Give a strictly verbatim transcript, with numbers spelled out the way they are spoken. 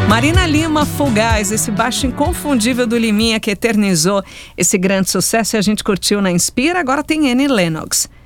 Marina Lima, Fugaz, esse baixo inconfundível do Liminha que eternizou esse grande sucesso e a gente curtiu na Inspira. Agora tem Annie Lennox.